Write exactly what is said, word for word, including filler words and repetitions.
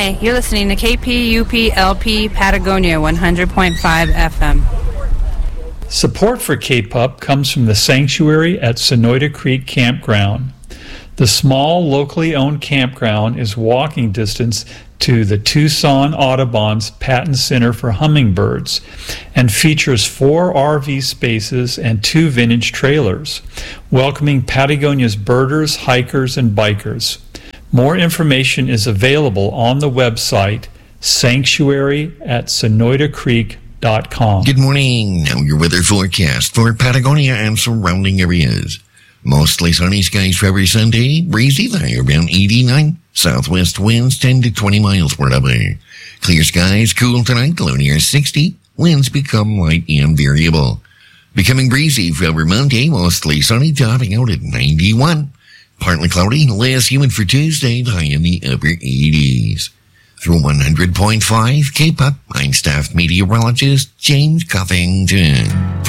Hi, you're listening to K P U P L P Patagonia one hundred point five F M. Support for K P U P comes from the Sanctuary at Sonoyta Creek Campground. The small, locally owned campground is walking distance to the Tucson Audubon's Patton Center for Hummingbirds and features four R V spaces and two vintage trailers, welcoming Patagonia's birders, hikers, and bikers. More information is available on the website sanctuary at sonoyta creek dot com. Good morning. Now your weather forecast for Patagonia and surrounding areas. Mostly sunny skies for every Sunday. Breezy, the high around eighty-nine. Southwest winds ten to twenty miles per hour. Clear skies, cool tonight, low near sixty. Winds become light and variable. Becoming breezy for every Monday. Mostly sunny, topping out at ninety-one. Partly cloudy, less humid for Tuesday, high in the upper eighties. Through one hundred point five K P U P, I'm staff meteorologist James Covington.